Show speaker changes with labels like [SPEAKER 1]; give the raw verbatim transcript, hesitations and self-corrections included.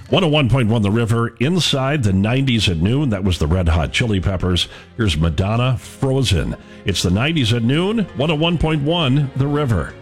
[SPEAKER 1] one oh one point one The River, inside the nineties at noon. That was the Red Hot Chili Peppers. Here's Madonna, Frozen. It's the nineties at noon, one oh one point one The River.